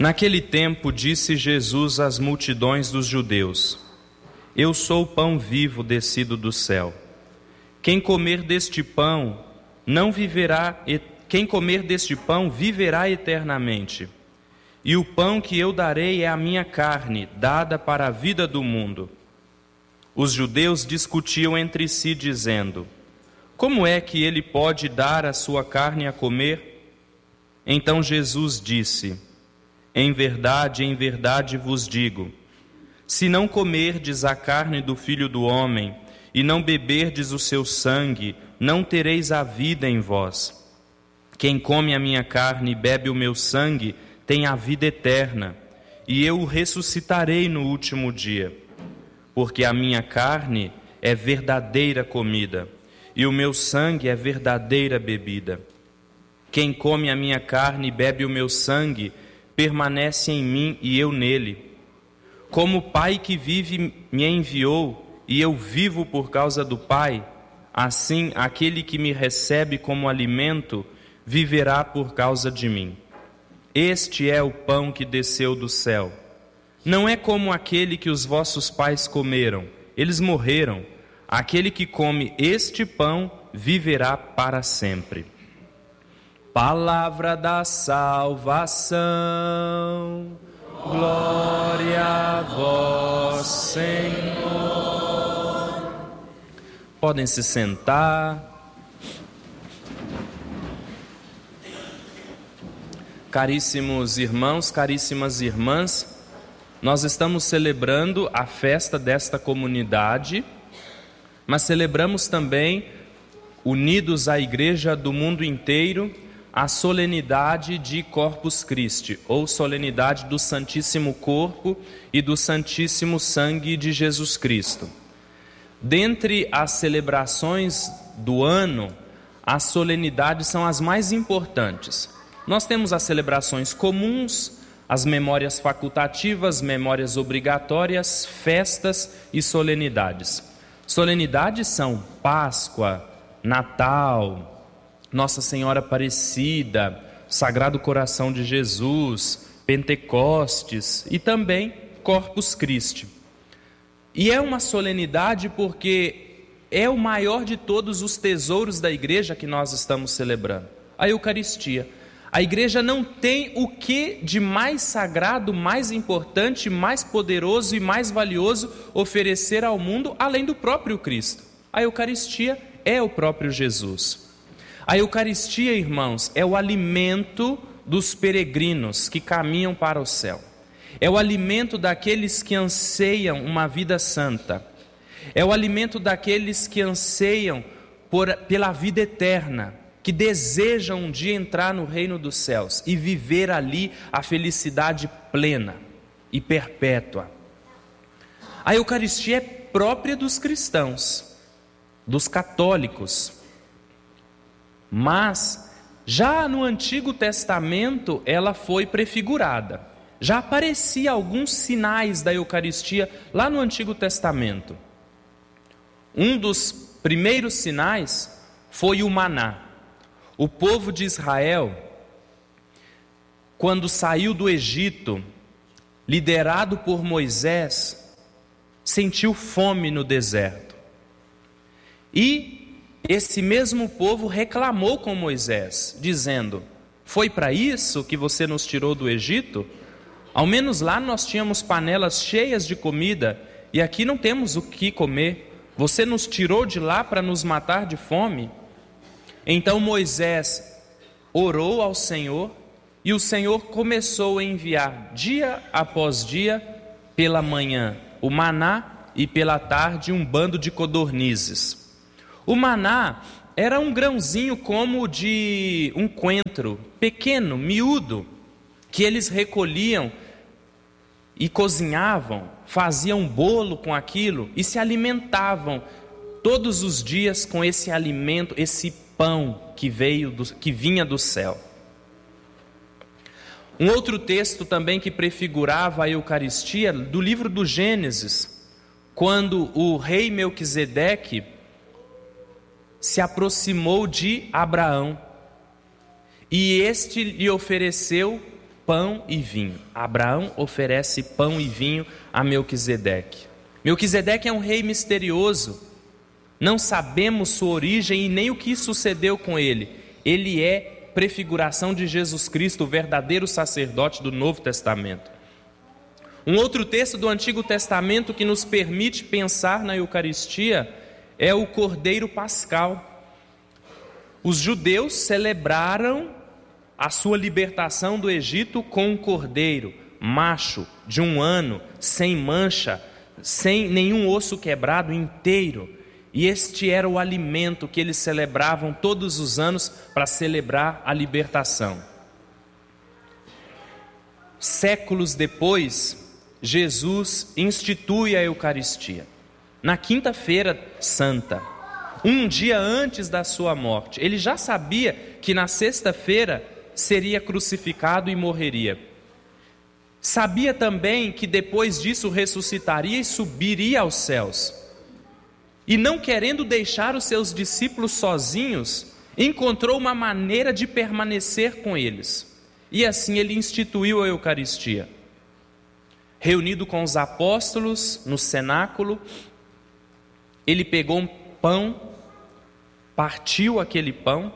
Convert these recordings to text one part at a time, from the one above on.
Naquele tempo disse Jesus às multidões dos judeus: Eu sou o pão vivo descido do céu. Quem comer deste pão viverá eternamente. E o pão que eu darei é a minha carne, dada para a vida do mundo. Os judeus discutiam entre si, dizendo: Como é que ele pode dar a sua carne a comer? Então Jesus disse: em verdade vos digo, se não comerdes a carne do Filho do Homem e não beberdes o seu sangue, não tereis a vida em vós. Quem come a minha carne e bebe o meu sangue tem a vida eterna, e eu o ressuscitarei no último dia. Porque a minha carne é verdadeira comida, e o meu sangue é verdadeira bebida. Quem come a minha carne e bebe o meu sangue permanece em mim e eu nele. Como o Pai que vive me enviou, e eu vivo por causa do Pai, assim aquele que me recebe como alimento viverá por causa de mim. Este é o pão que desceu do céu. Não é como aquele que os vossos pais comeram, eles morreram. Aquele que come este pão viverá para sempre. Palavra da salvação, glória a vós, Senhor. Podem se sentar. Caríssimos irmãos, caríssimas irmãs, nós estamos celebrando a festa desta comunidade, mas celebramos também, unidos à Igreja do mundo inteiro, a solenidade de Corpus Christi, ou solenidade do Santíssimo Corpo e do Santíssimo Sangue de Jesus Cristo. Dentre as celebrações do ano, as solenidades são as mais importantes. Nós temos as celebrações comuns, as memórias facultativas, memórias obrigatórias, festas e solenidades. Solenidades são Páscoa, Natal, Nossa Senhora Aparecida, Sagrado Coração de Jesus, Pentecostes e também Corpus Christi. E é uma solenidade porque é o maior de todos os tesouros da igreja que nós estamos celebrando, a Eucaristia. A igreja não tem o que de mais sagrado, mais importante, mais poderoso e mais valioso oferecer ao mundo, além do próprio Cristo. A Eucaristia é o próprio Jesus. A Eucaristia, irmãos, é o alimento dos peregrinos que caminham para o céu. É o alimento daqueles que anseiam uma vida santa. É o alimento daqueles que anseiam pela vida eterna, que desejam um dia entrar no reino dos céus e viver ali a felicidade plena e perpétua. A Eucaristia é própria dos cristãos, dos católicos. Mas, já no Antigo Testamento, ela foi prefigurada. Já aparecia alguns sinais da Eucaristia lá no Antigo Testamento. Um dos primeiros sinais foi o maná. O povo de Israel, quando saiu do Egito, liderado por Moisés, sentiu fome no deserto. E esse mesmo povo reclamou com Moisés, dizendo: foi para isso que você nos tirou do Egito? Ao menos lá nós tínhamos panelas cheias de comida e aqui não temos o que comer. Você nos tirou de lá para nos matar de fome? Então Moisés orou ao Senhor e o Senhor começou a enviar dia após dia, pela manhã o maná e pela tarde um bando de codornizes. O maná era um grãozinho como de um coentro, pequeno, miúdo, que eles recolhiam e cozinhavam, faziam bolo com aquilo e se alimentavam todos os dias com esse alimento, esse pão que vinha do céu. Um outro texto também que prefigurava a Eucaristia, do livro do Gênesis, quando o rei Melquisedeque se aproximou de Abraão e este lhe ofereceu pão e vinho. Abraão oferece pão e vinho a Melquisedeque. Melquisedeque é um rei misterioso. Não sabemos sua origem e nem o que sucedeu com ele. Ele é prefiguração de Jesus Cristo, o verdadeiro sacerdote do Novo Testamento. Um outro texto do Antigo Testamento que nos permite pensar na Eucaristia é o Cordeiro Pascal. Os judeus celebraram a sua libertação do Egito com um cordeiro macho de 1 ano, sem mancha, sem nenhum osso quebrado, inteiro. E este era o alimento que eles celebravam todos os anos para celebrar a libertação. Séculos depois, Jesus institui a Eucaristia. Na quinta-feira santa, um dia antes da sua morte, ele já sabia que na sexta-feira seria crucificado e morreria. Sabia também que depois disso ressuscitaria e subiria aos céus. E não querendo deixar os seus discípulos sozinhos, encontrou uma maneira de permanecer com eles. E assim ele instituiu a Eucaristia. Reunido com os apóstolos no cenáculo, ele pegou um pão, partiu aquele pão,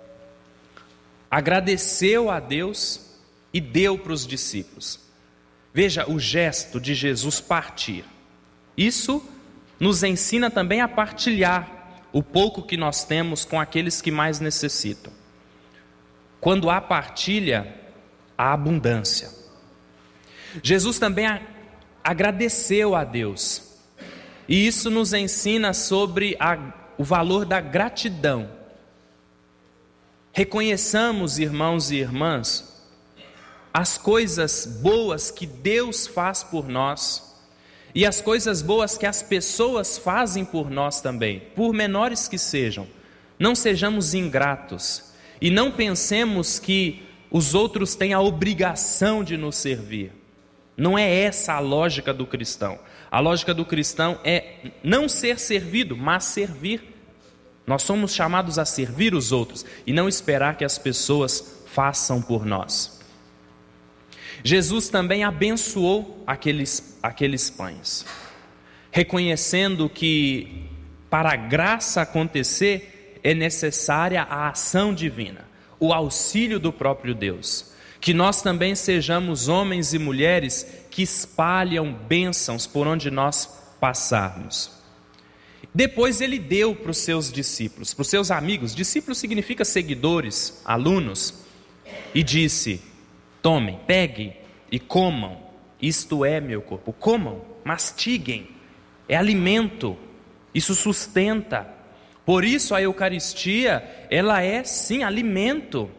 agradeceu a Deus e deu para os discípulos. Veja o gesto de Jesus partir. Isso nos ensina também a partilhar o pouco que nós temos com aqueles que mais necessitam. Quando há partilha, há abundância. Jesus também agradeceu a Deus. E isso nos ensina sobre o valor da gratidão. Reconheçamos, irmãos e irmãs, as coisas boas que Deus faz por nós e as coisas boas que as pessoas fazem por nós também, por menores que sejam. Não sejamos ingratos e não pensemos que os outros têm a obrigação de nos servir. Não é essa a lógica do cristão. A lógica do cristão é não ser servido, mas servir. Nós somos chamados a servir os outros e não esperar que as pessoas façam por nós. Jesus também abençoou aqueles pães, reconhecendo que para a graça acontecer é necessária a ação divina, o auxílio do próprio Deus. Que nós também sejamos homens e mulheres que espalham bênçãos por onde nós passarmos. Depois ele deu para os seus discípulos, para os seus amigos. Discípulos significa seguidores, alunos. E disse: tomem, peguem e comam. Isto é meu corpo. Comam, mastiguem. É alimento. Isso sustenta. Por isso a Eucaristia, ela é sim alimento.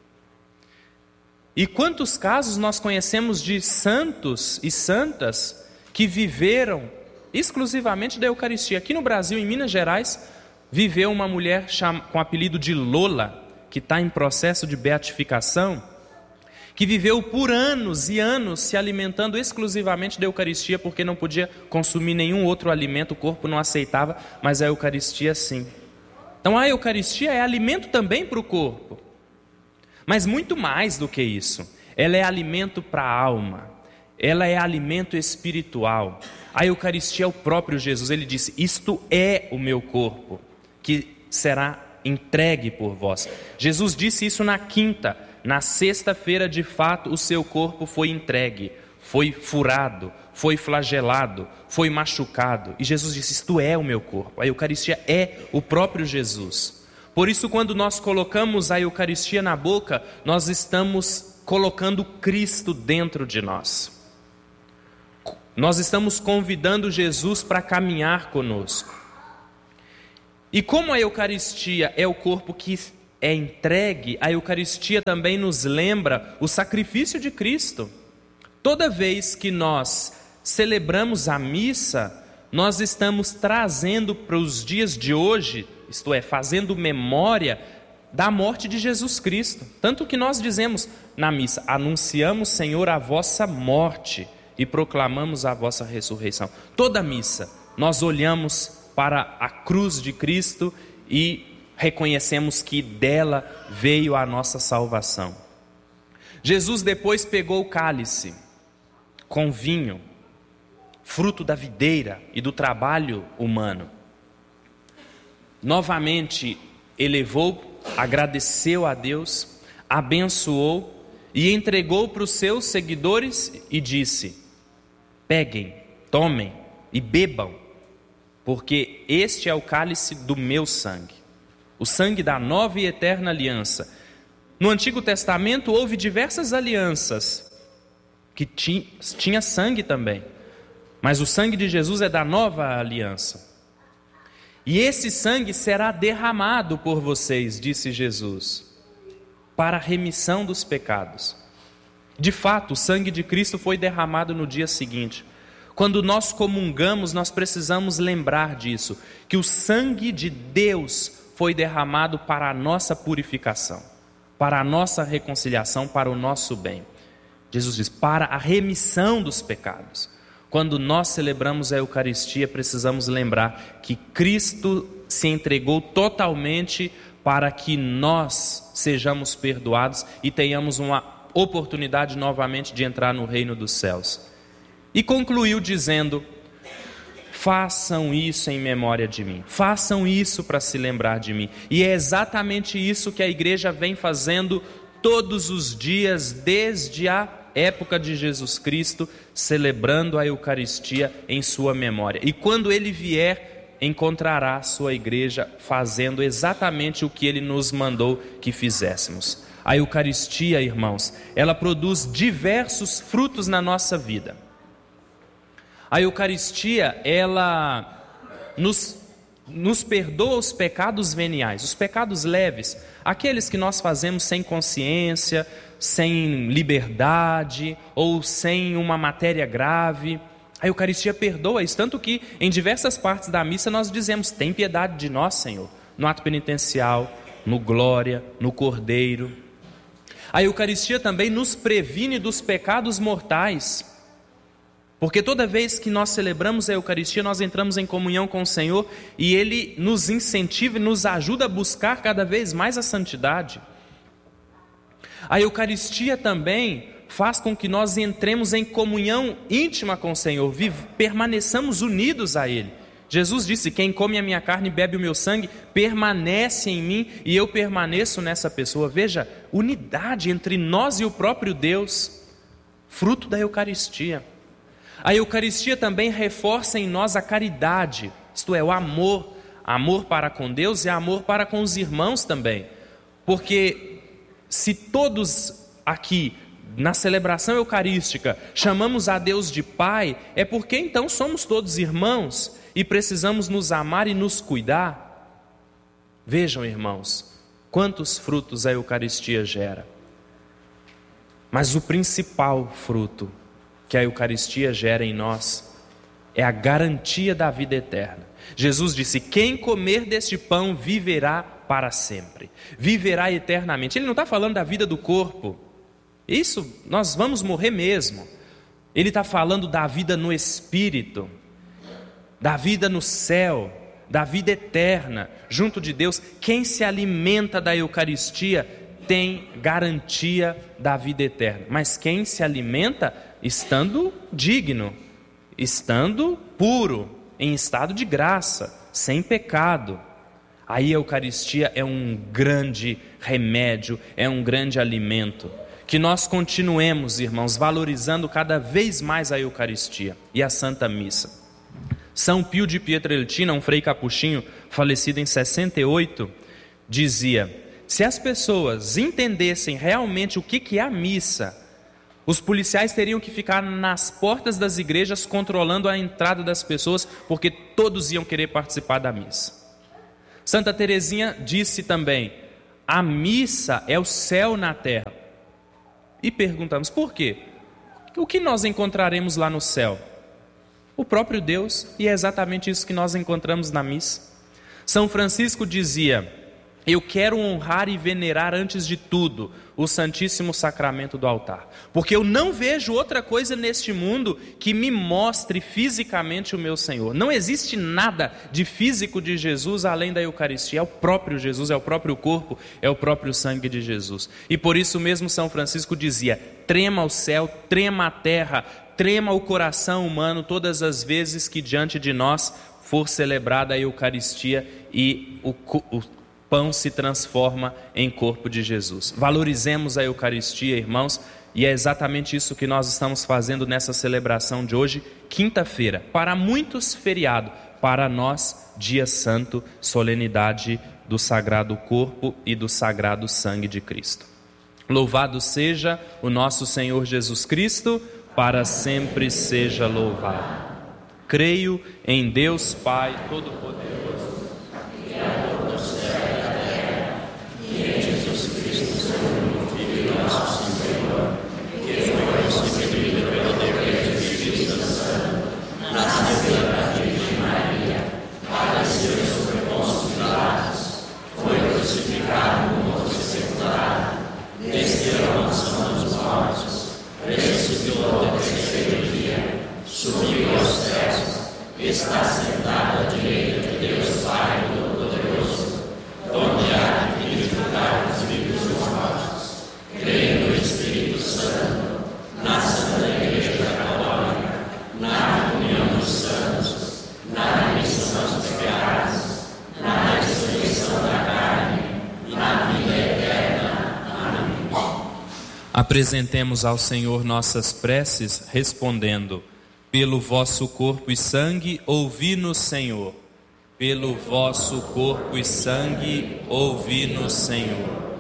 E quantos casos nós conhecemos de santos e santas que viveram exclusivamente da Eucaristia. Aqui no Brasil, em Minas Gerais, viveu uma mulher com o apelido de Lola, que está em processo de beatificação, que viveu por anos e anos se alimentando exclusivamente da Eucaristia, porque não podia consumir nenhum outro alimento, o corpo não aceitava, mas a Eucaristia sim. Então a Eucaristia é alimento também para o corpo. Mas muito mais do que isso, ela é alimento para a alma, ela é alimento espiritual. A Eucaristia é o próprio Jesus, ele disse: isto é o meu corpo, que será entregue por vós. Jesus disse isso na quinta, na sexta-feira de fato o seu corpo foi entregue, foi furado, foi flagelado, foi machucado. E Jesus disse: isto é o meu corpo, a Eucaristia é o próprio Jesus. Por isso, quando nós colocamos a Eucaristia na boca, nós estamos colocando Cristo dentro de nós. Nós estamos convidando Jesus para caminhar conosco. E como a Eucaristia é o corpo que é entregue, a Eucaristia também nos lembra o sacrifício de Cristo. Toda vez que nós celebramos a missa, nós estamos trazendo para os dias de hoje, isto é, fazendo memória da morte de Jesus Cristo. Tanto que nós dizemos na missa: anunciamos, Senhor, a vossa morte e proclamamos a vossa ressurreição. Toda missa nós olhamos para a cruz de Cristo e reconhecemos que dela veio a nossa salvação. Jesus depois pegou o cálice com vinho, fruto da videira e do trabalho humano. Novamente elevou, agradeceu a Deus, abençoou e entregou para os seus seguidores e disse: peguem, tomem e bebam, porque este é o cálice do meu sangue, o sangue da nova e eterna aliança. No Antigo Testamento houve diversas alianças que tinha sangue também, mas o sangue de Jesus é da nova aliança. E esse sangue será derramado por vocês, disse Jesus, para a remissão dos pecados. De fato, o sangue de Cristo foi derramado no dia seguinte. Quando nós comungamos, nós precisamos lembrar disso, que o sangue de Deus foi derramado para a nossa purificação, para a nossa reconciliação, para o nosso bem. Jesus diz, para a remissão dos pecados. Quando nós celebramos a Eucaristia, precisamos lembrar que Cristo se entregou totalmente para que nós sejamos perdoados e tenhamos uma oportunidade novamente de entrar no reino dos céus. E concluiu dizendo: façam isso em memória de mim, façam isso para se lembrar de mim. E é exatamente isso que a igreja vem fazendo todos os dias, desde a época de Jesus Cristo, celebrando a Eucaristia em sua memória. E quando ele vier, encontrará a sua igreja fazendo exatamente o que ele nos mandou que fizéssemos. A Eucaristia, irmãos, ela produz diversos frutos na nossa vida. A Eucaristia, ela nos perdoa os pecados veniais, os pecados leves, aqueles que nós fazemos sem consciência, sem liberdade ou sem uma matéria grave. A Eucaristia perdoa isso, tanto que em diversas partes da missa nós dizemos: tem piedade de nós, Senhor, no ato penitencial, no glória, no cordeiro. A Eucaristia também nos previne dos pecados mortais, porque toda vez que nós celebramos a Eucaristia, nós entramos em comunhão com o Senhor e Ele nos incentiva e nos ajuda a buscar cada vez mais a santidade. A Eucaristia também faz com que nós entremos em comunhão íntima com o Senhor, permaneçamos unidos a Ele. Jesus disse: quem come a minha carne e bebe o meu sangue, permanece em mim e eu permaneço nessa pessoa. Veja, unidade entre nós e o próprio Deus, fruto da Eucaristia. A Eucaristia também reforça em nós a caridade, isto é, o amor para com Deus e amor para com os irmãos também. Porque se todos aqui na celebração eucarística chamamos a Deus de Pai, é porque então somos todos irmãos e precisamos nos amar e nos cuidar. Vejam, irmãos, quantos frutos a Eucaristia gera. Mas o principal fruto que a Eucaristia gera em nós é a garantia da vida eterna. Jesus disse: quem comer deste pão viverá para sempre, viverá eternamente. Ele não está falando da vida do corpo, isso nós vamos morrer mesmo. Ele está falando da vida no Espírito, da vida no céu, da vida eterna, junto de Deus. Quem se alimenta da Eucaristia tem garantia da vida eterna. Mas quem se alimenta estando digno, estando puro, em estado de graça, sem pecado, aí a Eucaristia é um grande remédio, é um grande alimento. Que nós continuemos, irmãos, valorizando cada vez mais a Eucaristia e a Santa Missa. São Pio de Pietrelcina, um frei capuchinho falecido em 68, dizia: se as pessoas entendessem realmente o que é a missa, os policiais teriam que ficar nas portas das igrejas controlando a entrada das pessoas, porque todos iam querer participar da missa. Santa Teresinha disse também: a missa é o céu na terra. E perguntamos: por quê? O que nós encontraremos lá no céu? O próprio Deus, e é exatamente isso que nós encontramos na missa. São Francisco dizia: eu quero honrar e venerar antes de tudo o Santíssimo Sacramento do altar, porque eu não vejo outra coisa neste mundo que me mostre fisicamente o meu Senhor. Não existe nada de físico de Jesus além da Eucaristia. É o próprio Jesus, é o próprio corpo, é o próprio sangue de Jesus. E por isso mesmo São Francisco dizia: trema o céu, trema a terra, trema o coração humano todas as vezes que diante de nós for celebrada a Eucaristia e o pão se transforma em corpo de Jesus. Valorizemos a Eucaristia, irmãos, e é exatamente isso que nós estamos fazendo nessa celebração de hoje, quinta-feira. Para muitos, feriado, para nós, dia santo, solenidade do Sagrado Corpo e do Sagrado Sangue de Cristo. Louvado seja o nosso Senhor Jesus Cristo, para sempre seja louvado. Creio em Deus Pai Todo-Poderoso, Criador do céu e da terra, e em Jesus Cristo, seu único Filho, nosso Senhor, que foi concebido pelo poder do Espírito Santo, nasceu pela Virgem Maria, padeceu sob Pôncio Pilatos, foi crucificado, morto e sepultado, desceu à mansão dos mortos, ressuscitou ao terceiro dia, subiu aos céus, está sentado à direita de Deus Pai Todo-Poderoso, onde há de vir julgar os vivos e os mortos. Creio no Espírito Santo, na Santa Igreja Católica, na comunhão dos santos, na remissão dos pecados, na ressurreição da carne e na vida eterna. Amém. Apresentemos ao Senhor nossas preces, respondendo: pelo vosso corpo e sangue, ouvi-nos, Senhor. Pelo vosso corpo e sangue, ouvi-nos, Senhor.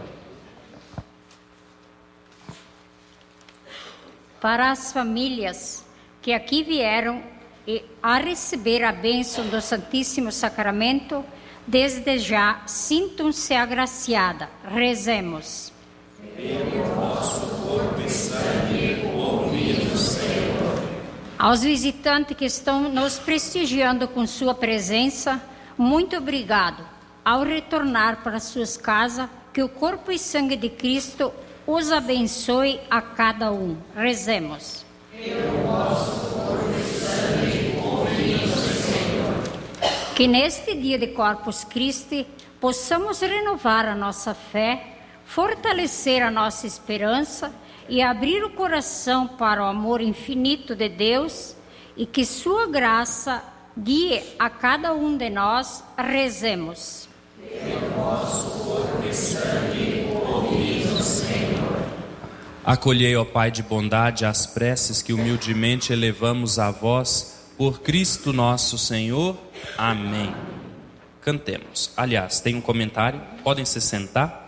Para as famílias que aqui vieram a receber a bênção do Santíssimo Sacramento, desde já sintam-se agraciadas. Rezemos. Pelo vosso corpo e sangue, ouvi-nos, Senhor. Aos visitantes que estão nos prestigiando com sua presença, muito obrigado. Ao retornar para suas casas, que o corpo e sangue de Cristo os abençoe a cada um. Rezemos. Pelo vosso corpo e sangue, ouvi-nos, Senhor. Que neste dia de Corpus Christi possamos renovar a nossa fé, fortalecer a nossa esperança e abrir o coração para o amor infinito de Deus, e que sua graça guie a cada um de nós. Rezemos. Pelo vosso corpo e sangue, ouvi-nos, Senhor. Acolhei, ó Pai de bondade, as preces que humildemente elevamos a vós, por Cristo nosso Senhor. Amém. Cantemos. Aliás, tem um comentário, podem se sentar.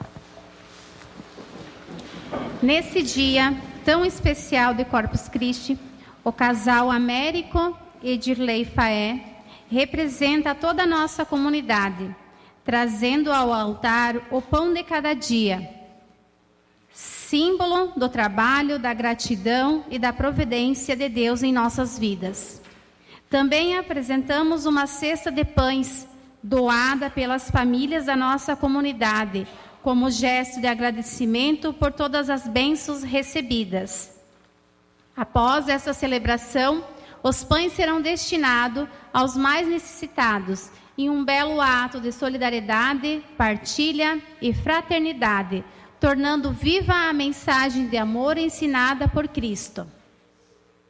Nesse dia tão especial de Corpus Christi, o casal Américo e Dirley Faé representa toda a nossa comunidade, trazendo ao altar o pão de cada dia, símbolo do trabalho, da gratidão e da providência de Deus em nossas vidas. Também apresentamos uma cesta de pães doada pelas famílias da nossa comunidade, como gesto de agradecimento por todas as bênçãos recebidas. Após essa celebração, os pães serão destinados aos mais necessitados, em um belo ato de solidariedade, partilha e fraternidade, tornando viva a mensagem de amor ensinada por Cristo.